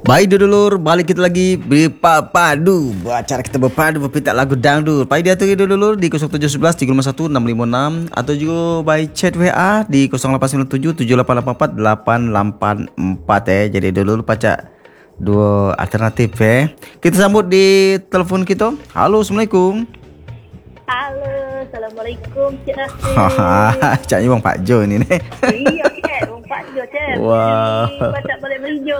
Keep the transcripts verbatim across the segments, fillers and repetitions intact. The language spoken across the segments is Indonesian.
Baik dulur, balik kita lagi berpadu. Acara kita berpadu berpintak lagu dangdut. Baik diatur dulur di nol tujuh satu satu tiga lima satu enam lima enam atau juga by chat W A di nol delapan sembilan tujuh tujuh delapan delapan empat delapan delapan empat eh. Jadi dulur pacak dua alternatif eh. Kita sambut di telepon kita. Halo, Assalamualaikum. Halo, Assalamualaikum Cik Rasim. Haha, caknya Bang Pak Jo ni nih. Iya Cik, Bang Pak Jo Cik. Wah. Baca balik beliau.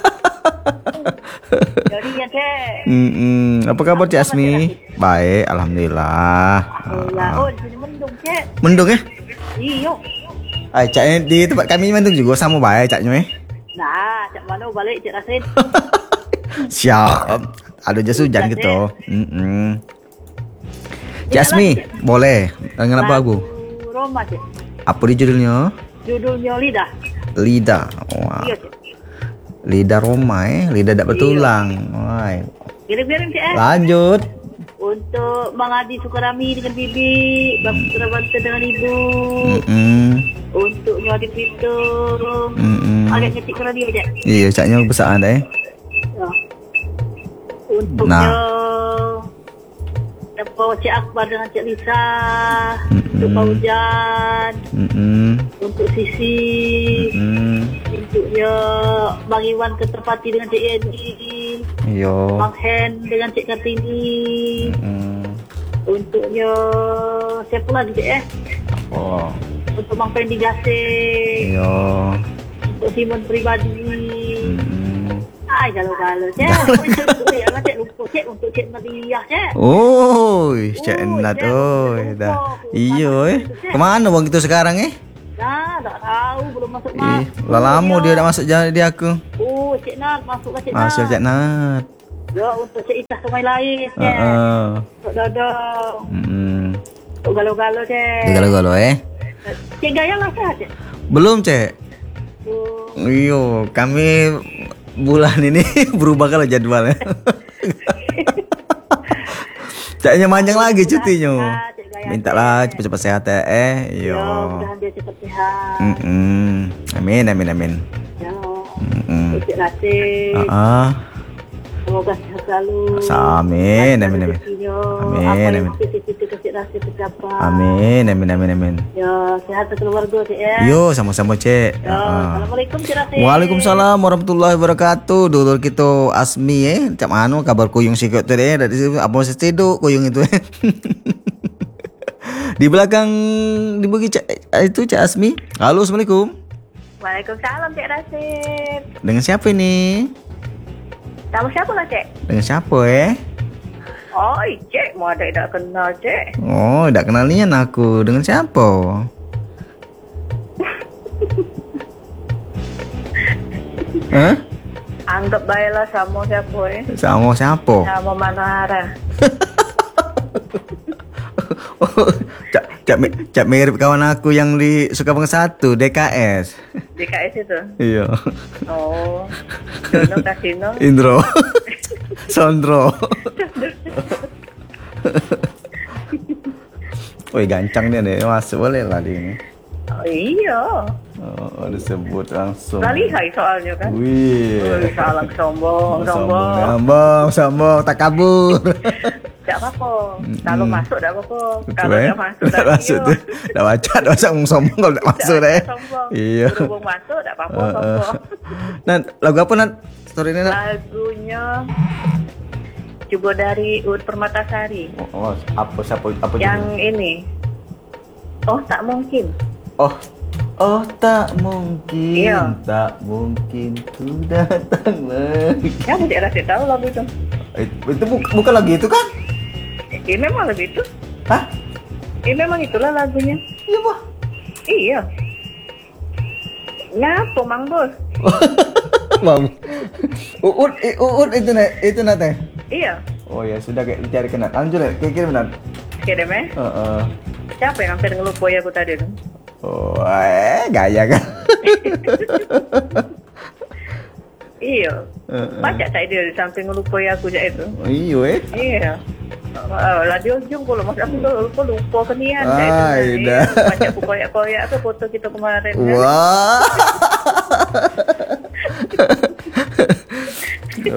Jadi ya Cik. Hmm, apa kabar Cik Asmi? Baik, alhamdulillah. Alhamdulillah. Oh, di sini mendung Cik. Mendung eh? Iya. Ay, caknya di tempat kami mendung juga sama baik caknya eh. Nah, Cik mana balik Cik Rasim? Siap. Ada jas hujan gitu. Hmm. Cik Asmi, boleh. Dengan apa lagu? Roma Cik. Apa di judulnya? Judulnya Lidah. Lidah. Wah. Iya Cik. Lidah Roma eh, lidah tak bertulang. Wah. Biar-biarin Cik eh. Lanjut. Untuk Mang Adi Sukarami dengan Bibi, Bapak Surabanta dengan Ibu. Hmm. Untuk Nyodi Pito. Hmm. Agak ngetik ke radio Cik. Iya, caknya besar dah eh. Ya. Untuk Nah. Tempo Cik Akbar dengan Cik Lisa. Mm-mm. Untuk Paujan. Hmm. Untuk Sisi. Hmm. Untuknya Bang Iwan Ketepati dengan Cik Yeni. Yo. Bang Hen dengan Cik Kartini. Hmm. Untuknya siapa lagi Cik eh? Oh. Untuk Bang Fendi Gasing. Yo. Untuk Simon Pribadi. Hmm. Ay, galau-galau Cik. Ya lah Cik lupa Cik untuk Cik Nadia Cik. Oh, Cik Oh, Nat, Cik, oh, lupa. dah. Lupa. Iya eh. Cik. Kemana bang kita sekarang eh? Nah, tak tahu belum masuk Eh, masuk. lah lama dia dah masuk jalan dia aku. Oh, Cik Nat masuklah Cik Nat. Masuk Cik Nat. Ya, untuk Cik Itah Sungai Lain Cik. Heeh. Untuk Dodong. Hmm. Untuk galau-galau Cik. Dia galau-galau eh. Cik Gaya lah Cik. Belum Cik. Oh. Iyo, kami bulan ini berubah kalau jadwalnya. Caknya panjang lagi cutinya. Cik Gaya, Mintalah Cik. cepat-cepat sehat eh. Ya, Iyo. mudah-mudahan dia cepat sehat. Mm-mm. Amin, amin, amin. Ya. Mm-mm. Untuk Cik Rasim. Ah, Semoga sehat selalu. Amin, Lancar amin, amin. rezekinya. Amin, Apa yang amin. cita-cita ke Cik Rasim tercapai. amin, amin, amin, amin. Ya, sehat keluarga Cik ya. Yo, sama-sama Cek. Ya, Ah. Assalamualaikum Cik Rasim. Waalaikumsalam warahmatullahi wabarakatuh. Dulur kita Asmi eh. Macam mana kabar kuyung sikit tu eh? Dari situ apa mesti tidur kuyung itu eh. Di belakang dibagi Cak itu Cak Asmi. Halo, Assalamualaikum. Waalaikumsalam Cik Rasim. Dengan siapa ini? Nama siapa lah Cik? Dengan siapa eh? Oh, Cik, mau ada tidak kenal Cik. Oh, tak kenal nian aku. Dengan siapa? Hah? Anggap baiklah sama siapa eh. Sama siapa? Sama Manara. Oh, cak, cak, mi- cak mirip kawan aku yang di Sukabumi satu, D K S. D K S itu. Iya. Oh, Dono Kasino. Indro. Sondro. Woi, gancang dia nih. Masuk boleh lah dia ini. Oh, iya. Oh, disebut langsung. Lalihai soalnya kan. Wih. Oh, salah sombong, sombong. Sombong, sombong, tak kabur. Tak apa. Kalau Hmm. masuk tak apa. Betul, Kalau eh? tak masuk Tak masuk iya. tu. Dah baca, dah masuk ngomong sombong kalau tak masuk Tak deh. sombong. Iya. Berhubung masuk tak apa-apa Uh, uh. sombong. Nat, lagu apa Nat? Story ini Nat? Lagunya coba dari Ud Permatasari. Oh, apa siapa apa Yang ini. Oh, tak mungkin. Oh, oh tak mungkin, Iya. tak mungkin ku datang lagi. Kamu tidak rasa tahu lagu itu? Eh, itu bu- bukan lagi itu kan? Ini memang lagu itu. Hah? Ini memang itulah lagunya. Iya bah. Iya. Ngapa Mang Bos? Bang. Uut, eh, uut itu nih, itu nanti. Iya. Oh ya sudah kayak dicari kenal. Lanjut ya, kira-kira benar. Kirim eh. Heeh. Siapa yang hampir ngelupain aku tadi tuh? Oh, eh gaya kan? Iya. Heeh. Baca tak dia di samping ngelupain aku je itu. Oh, iya eh. Iya. Oh, lah dia ujung kalau mas aku tuh lupa lupa kenian Ah, itu. dah. Baca aku koyak-koyak ke foto kita kemarin. Kan? Wah.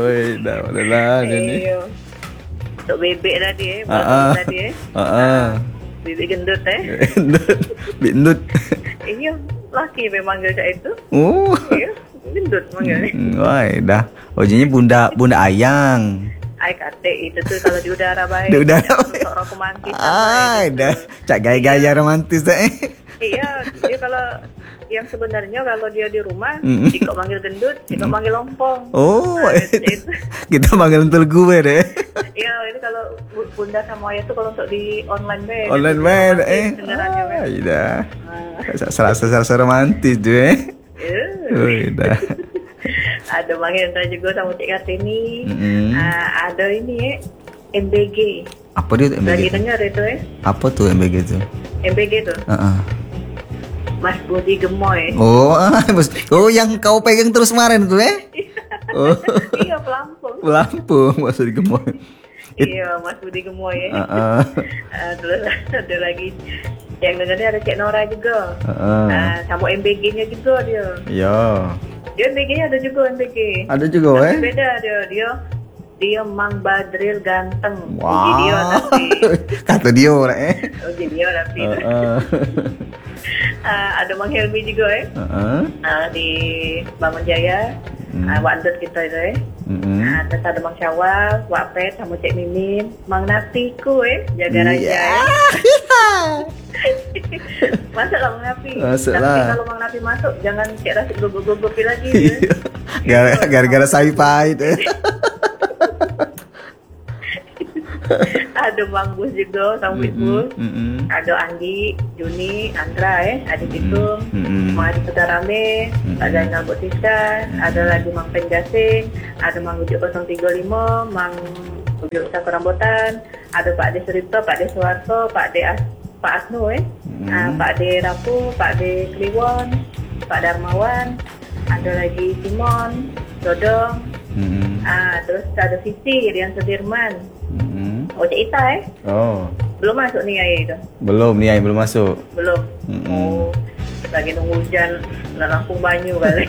Oi, dah lah dia ni. Iya. Untuk bebek tadi eh. Ah, Baru ah. tadi eh. Ah, ah. Bebek gendut eh. Bindut. Iya. Laki memang manggil saya itu. Oh. Iya. Gendut manggilnya. Wah, dah. Ojanya bunda bunda ayang. Ay kate itu tuh kalau di udara baik. Di udara baik. Orang romantis. Ay, dah. Cak gaya-gaya romantis dah. Eh. Iya, dia kalau yang sebenarnya kalau dia di rumah, Mm. jika manggil gendut, jika manggil lompong. Oh, Nah, itu, itu. kita manggil entul gue deh. Iya, ini kalau bu- bunda sama ayah tuh kalau untuk di online bed. Online itu bed, romantis eh. benerannya, Bed. Ay, dah. Nah, Serasa serasa romantis tuh eh. iya. Oi, dah. Ada manggil Hendra juga sama Cik Kartini. Mm-mm. Ah, ada ini eh, M B G. Apa dia tuh Lagi M B G? dengar itu eh, Apa tuh M B G tuh? M B G tuh. Heeh. Mas Budi Gemoy. Oh, ah, bos. Oh, yang kau pegang terus kemarin tuh eh? Oh, Iya, pelampung. Lampung maksud gemoy. Iya, Mas Budi Gemoy ya. Heeh. Ah, terus ada lagi yang dengarnya ada Cik Nora juga. Heeh. Ah, sama M B G-nya juga dia. Iya. Dia M B G-nya ada juga M B G. Ada juga eh? Tapi beda dia. Dia dia Mang Badril ganteng. Uji Wah. dia tapi. Kata dia orang eh. Uji dia tapi. Heeh. Ah, ada Mang Helmi juga eh. Heeh. Ah, di Bangun Jaya. Hmm. Ah, Wandut kita itu eh. Heeh. Ah, terus ada Mang Syawal, Wak Pet sama Cik Mimin, Mang Natiku eh, jaga raja. Iya. Eh. Masuklah Mang Nafi. Masuklah. Tapi kalau Mang Nafi masuk, jangan Cik Rasid gugup-gugupi lagi. Iya. Ya. Gara- Gara-gara sawi pahit eh. Ada Mang Bus juga, sama Big Bus. Mm-mm. Ada Andi, Juni, Andra eh, Adi Pitung, Mm-mm. Mang Adi Sudarame, Pak Zainal Butista, ada lagi Mang Penjasing, ada Mang Ujuk nol tiga lima, Mang Ujuk Usaha Kerambutan, ada Pak De Suripto, Pak De Suwarto, Pak De As, Pak Asno eh, Hmm. ah, Pak De Rapu, Pak De Kliwon, Pak Darmawan, ada lagi Simon, Dodong, Mm-mm. ah, terus ada Sisi, Rian Sudirman, Mm-mm. oh Cik Ita eh, Oh, belum masuk nih ayah itu. belum nih yang belum masuk. Belum. Mm-mm. Oh, lagi nunggu hujan, nak langsung banyu kali.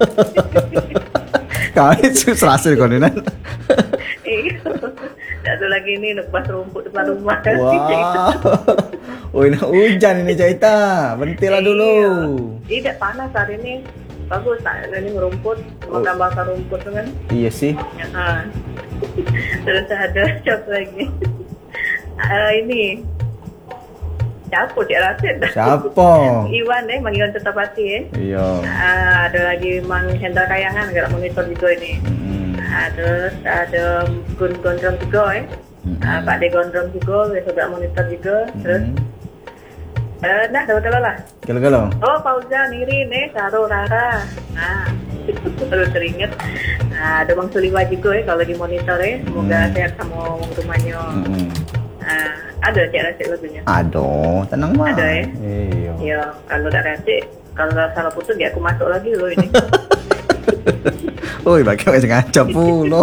Kau itu serasa kau ni nan. Iya. Satu lagi ni nak bas rumput depan rumah. Wah. Oh, nak hujan ini cerita. Berhentilah dulu. Tidak panas hari ini. Bagus tak ini merumput, makan-makan rumput tu kan. Iya sih. Ha. Terus ada siapa lagi? Ah, ini. Siapa Cik Rasid? Siapa? Iwan eh, Mang Iwan Tetapati eh. Iya. Ah, ada lagi Mang Hendra Kayangan, gerak monitor juga ini. Mm-mm. Ah, terus ada Gun Gondrong juga eh. Ah, Pak De Gondrong juga, besok gerak monitor juga. Terus eh nah, dah lah. Kalau-kalau. Oh, Fauzan, Irin eh, Saro, Rara. Nah, baru teringat. Nah, ada Bang Suliwa juga eh, kalau lagi monitor eh. Semoga Hmm. sehat sama rumahnya. Mm-mm. Ah, ada Cik Rasid lagunya. Aduh, tenang mah. Ada, eh? Iya. Ya, kalau tak Rasid, kalau salah putus dia aku masuk lagi loh ini. Oi, pakai macam ngacap pula.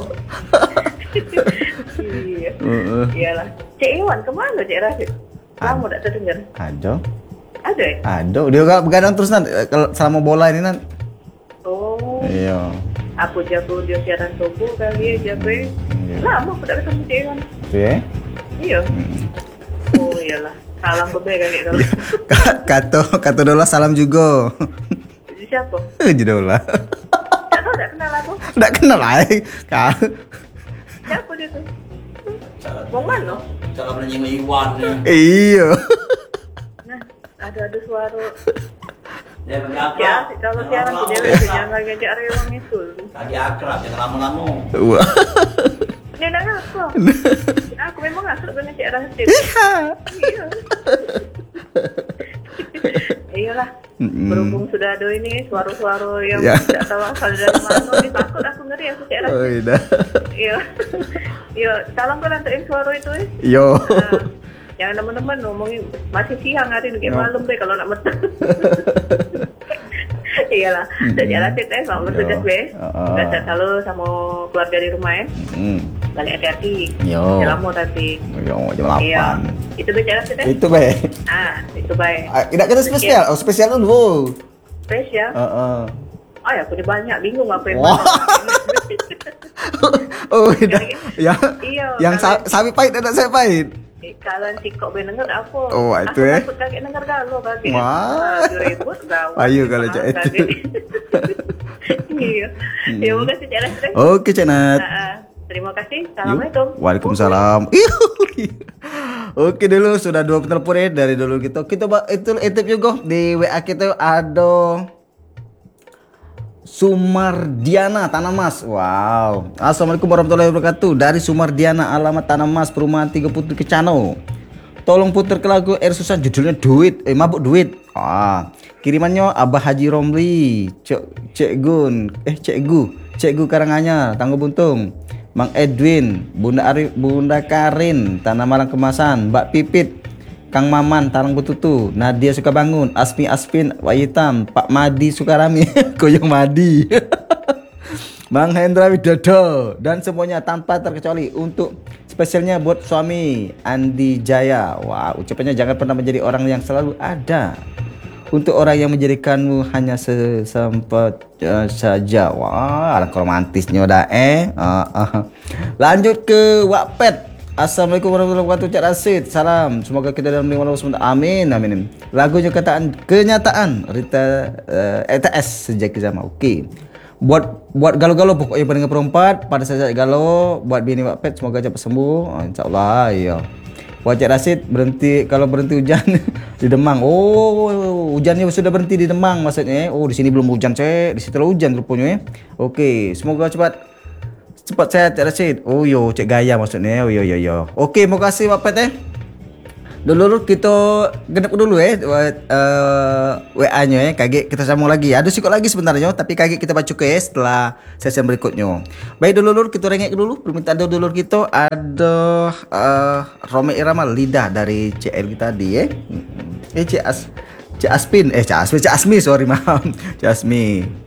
Iya. Heeh. Iyalah. Cik Iwan kemana Cik Rasid? Kamu tak terdengar? Ada. Ada eh? Ada. Dia gak begadang terus nan eh, kalau selama bola ini nan. Oh, Iya. aku jago dia siaran subuh kali ya jago. eh. Iya. Lama aku tak ketemu Cik Iwan. Tu ya. Iya. Oh iyalah. Salam bebe kali kalau. Ka- Kata kata Dola salam juga. Siapa? Eh, Dola. Tak tahu tak kenal aku. Tak kenal lah. eh. Kau. Siapa dia tu? Wong mana? Cara menyanyi Iwan ya. Iya. Nah, ada-ada suara. Dia lagi Ya, akrab. kalau Jangan siaran lama-lama. tu dia jangan lagi ajak rewang itu. Lagi akrab, jangan lama-lama. Wah. Dia nak apa? Aku memang asal dengan Cik Rasid. Iya. Iya. Iyalah. Mm-mm. Berhubung sudah ada ini suara-suara yang Ya. tidak tahu asal dari mana, ni takut aku ngeri aku Cik Rasid. Oh, dah. Iya. Iya, salam kau nantiin suara itu eh. Yo. Ah, jangan teman-teman ngomongin masih siang hari ni kayak No. malam deh kalau nak betul. Iyalah, Cik Rasid eh, selamat bertugas Yo. be. Ah. Sehat selalu sama keluarga di rumah eh. Hmm. Balik hati-hati. Yo. Jangan lama tapi. Yo, jam Iya. lapan. Itu be Cik Rasid eh. Itu baik. Ah, itu baik. Ah, tidak kena spesial. Oh, spesial dulu. Spesial. Heeh. Oh ya, aku dia banyak bingung apa yang Wah. mana. Oh, udah. Ya. Iya, Yang sa kalau- sapi pahit ada saya pahit. Eh, kalau si kok bener apa? Oh, itu Aku eh. takut kakek denger galau kakek. Wah. Aduh, ribut gawat. Ayo, kalau Maaf, cak itu. kakek. Iya. Ya, makasih Cak Rasri. Oke, Cak Nat. Ah, ah. Terima kasih. Yuk. Assalamualaikum. Waalaikumsalam. Oke dulu sudah dua penelpon ya dari dulu gitu. Kita ba- itu etip juga di W A kita ada Sumardiana Tanamas. Wow. Assalamualaikum warahmatullahi wabarakatuh. Dari Sumardiana, alamat Tanamas, perumahan tiga Putri Kecano. Tolong putar ke lagu Air Susah, judulnya Duit. Eh mabuk duit. Ah, kirimannya Abah Haji Romli, Cek Cek Gun, eh Cek Gu, Cek Gu Karanganyar, Tangguh Buntung, Mang Edwin, Bunda Arif, Bunda Karin, Tanah Malang Kemasan, Mbak Pipit, Kang Maman, Tarang Bututu, Nadia Sukabangun, Asmi Aspin, Wayitam, Pak Madi Sukarami, Koyong Madi, Bang Hendra Widodo, dan semuanya tanpa terkecuali untuk spesialnya buat suami Andi Jaya. Wah, ucapannya jangan pernah menjadi orang yang selalu ada. Untuk orang yang menjadikanmu hanya sesempat uh, saja. Wah, alangkah romantisnya dah eh. Uh, uh. Lanjut ke Wattpad. Assalamualaikum warahmatullahi wabarakatuh, Cak Rasid. Salam. Semoga kita dalam lima ratus Amin. Amin. Lagunya kataan kenyataan Rita uh, E T S sejak zaman. Oke. Okay. Buat buat galau-galau pokoknya pendengar perempat pada saat galau, buat bini Wattpad semoga cepat sembuh. Oh, insyaallah ya. Buat Cak Rasid berhenti kalau berhenti hujan di Demang. Oh, hujannya sudah berhenti di Demang maksudnya. Oh, di sini belum hujan, Cek. Di situ hujan rupanya ya. Oke, semoga cepat cepat sehat Cak Rasid. Oh yo, Cek Gaya maksudnya. Oh yo yo yo. Oke, terima kasih Wattpad ya. Dulu kita genep dulu ya uh, W A-nya ya. Kaget kita sambung lagi. Ada sikot lagi sebenarnya tapi kaget kita baca ke ya setelah sesi berikutnya. Baik dulu kita rengek dulu permintaan dulu kita ada uh, Romi Irama Lidah dari C L kita tadi ya. Eh C As C Aspin eh C Aspin C Asmi sorry maaf. C Asmi.